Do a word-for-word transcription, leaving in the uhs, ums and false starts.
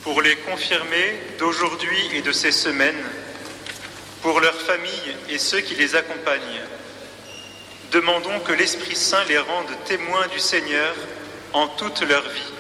pour les confirmés d'aujourd'hui et de ces semaines, pour leurs familles et ceux qui les accompagnent. Demandons que l'Esprit Saint les rende témoins du Seigneur en toute leur vie.